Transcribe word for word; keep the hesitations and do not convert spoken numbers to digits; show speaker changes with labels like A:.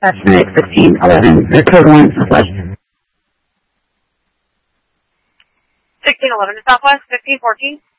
A: That's Phoenix sixteen eleven, code one, Southwest.
B: sixteen eleven to Southwest, fifteen fourteen.